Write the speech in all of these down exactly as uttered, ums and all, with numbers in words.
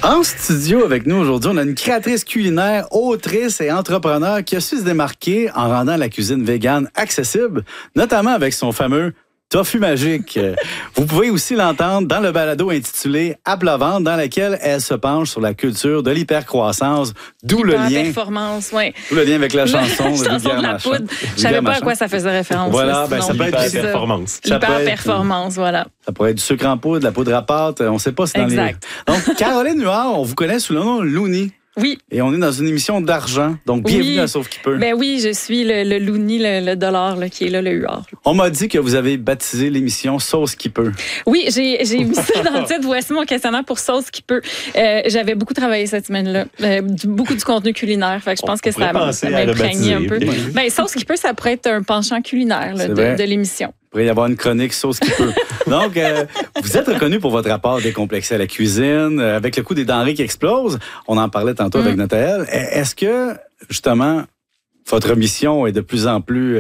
En studio avec nous aujourd'hui, on a une créatrice culinaire, autrice et entrepreneur qui a su se démarquer en rendant la cuisine végane accessible, notamment avec son fameux tofu magique. Vous pouvez aussi l'entendre dans le balado intitulé « À plat ventre » dans lequel elle se penche sur la culture de l'hypercroissance, d'où le lien. L'hyperperformance, oui. D'où le lien avec la chanson. La chanson de la poudre. Je savais pas à quoi ça faisait référence. Voilà, ben, ça peut être l'hyperperformance. L'hyperperformance, voilà. Ça pourrait être du sucre en poudre, de la poudre à pâte, on ne sait pas si dans exact. les... Donc, Caroline Huard, on vous connaît sous le nom Louni. Oui. Et on est dans une émission d'argent. Donc, bienvenue oui. à Sauf qui peut. Ben oui, je suis le, le Louni, le, le dollar là, qui est là, le Huard. On m'a dit que vous avez baptisé l'émission Sauce qui peut. Oui, j'ai, j'ai mis ça dans le titre. Voici mon questionnaire pour Sauce qui peut. Euh, j'avais beaucoup travaillé cette semaine-là. Euh, du, beaucoup du contenu culinaire. Fait que je pense on que ça, ça m'a imprégné un peu. Ben, Sauce qui peut, ça pourrait être un penchant culinaire là, de, de l'émission. Il pourrait y avoir une chronique Sauce qui peut. Donc, euh, vous êtes reconnu pour votre rapport décomplexé à la cuisine, euh, avec le coût des denrées qui explose. On en parlait tantôt mm. avec Nathalie. Est-ce que, justement, votre mission est de plus en plus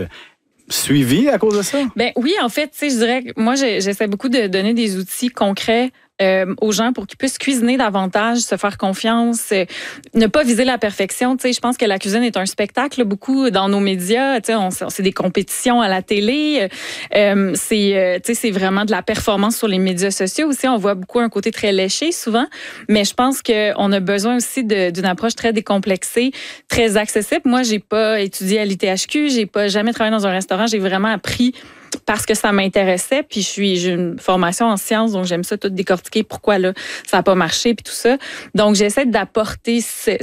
suivie à cause de ça? Ben oui, en fait, tu sais, je dirais que moi, j'essaie beaucoup de donner des outils concrets Euh, aux gens pour qu'ils puissent cuisiner davantage, se faire confiance, euh, ne pas viser la perfection. Tu sais, je pense que la cuisine est un spectacle là, beaucoup dans nos médias. Tu sais, on, c'est des compétitions à la télé. Euh, c'est, euh, tu sais, c'est vraiment de la performance sur les médias sociaux aussi. On voit beaucoup un côté très léché souvent, mais je pense qu'on a besoin aussi de, d'une approche très décomplexée, très accessible. Moi, j'ai pas étudié à l'I T H Q, j'ai pas jamais travaillé dans un restaurant. J'ai vraiment appris parce que ça m'intéressait, puis je suis j'ai une formation en sciences, donc j'aime ça tout décortiquer, pourquoi là ça n'a pas marché, puis tout ça. Donc j'essaie d'apporter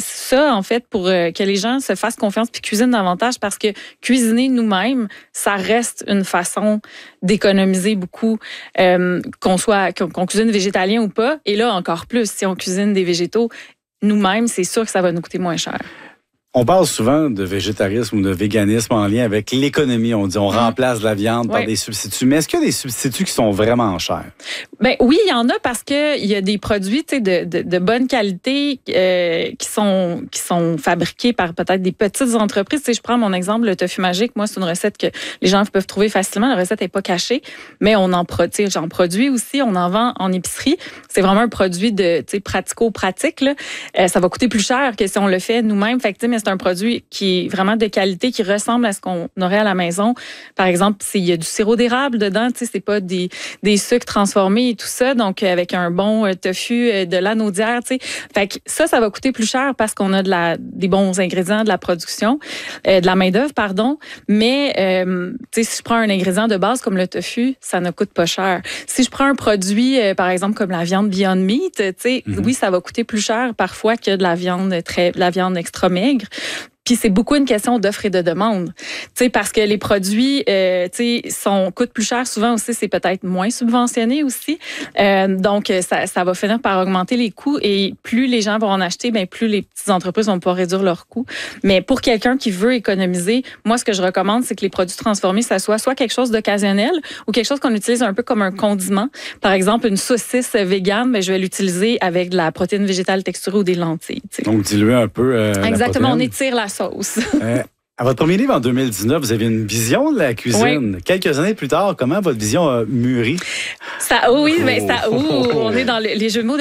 ça en fait pour que les gens se fassent confiance puis cuisinent davantage, parce que cuisiner nous-mêmes, ça reste une façon d'économiser beaucoup, euh, qu'on soit qu'on cuisine végétalien ou pas. Et là encore plus, si on cuisine des végétaux nous-mêmes, c'est sûr que ça va nous coûter moins cher. On parle souvent de végétarisme ou de véganisme en lien avec l'économie. On dit on remplace la viande par oui. des substituts. Mais est-ce qu'il y a des substituts qui sont vraiment chers? Ben oui, il y en a, parce que il y a des produits de, de, de bonne qualité euh, qui sont qui sont fabriqués par peut-être des petites entreprises. Tu sais, je prends mon exemple, le tofu magique. Moi, c'est une recette que les gens peuvent trouver facilement. La recette n'est pas cachée, mais on en produit. J'en produis aussi. On en vend en épicerie. C'est vraiment un produit de tu sais pratico-pratique. Là. Euh, ça va coûter plus cher que si on le fait nous-mêmes. Fait que, mais c'est un produit qui est vraiment de qualité, qui ressemble à ce qu'on aurait à la maison. Par exemple, il y a du sirop d'érable dedans, tu sais, c'est pas des, des sucres transformés et tout ça, donc avec un bon tofu, de l'anaudière, tu sais. Fait que ça, ça va coûter plus cher parce qu'on a de la, des bons ingrédients, de la production, euh, de la main-d'œuvre, pardon. Mais, euh, tu sais, si je prends un ingrédient de base comme le tofu, ça ne coûte pas cher. Si je prends un produit, euh, par exemple, comme la viande Beyond Meat, tu sais, mm-hmm. oui, ça va coûter plus cher parfois que de la viande très, de la viande extra maigre. Puis c'est beaucoup une question d'offre et de demande. Tu sais, parce que les produits, euh, tu sais, sont coûtent plus cher. Souvent aussi, c'est peut-être moins subventionné aussi. Euh, donc, ça, ça va finir par augmenter les coûts. Et plus les gens vont en acheter, ben plus les petites entreprises vont pouvoir réduire leurs coûts. Mais pour quelqu'un qui veut économiser, moi, ce que je recommande, c'est que les produits transformés, ça soit soit quelque chose d'occasionnel ou quelque chose qu'on utilise un peu comme un condiment. Par exemple, une saucisse végane, ben je vais l'utiliser avec de la protéine végétale texturée ou des lentilles. Tu sais. Donc, diluer un peu euh, exactement, la on étire la sauce. euh, à votre premier livre en deux mille dix-neuf, vous aviez une vision de la cuisine. Oui. Quelques années plus tard, comment votre vision a mûri? Ça, oui, oh. mais ça, oh, on est dans les jeux de mots.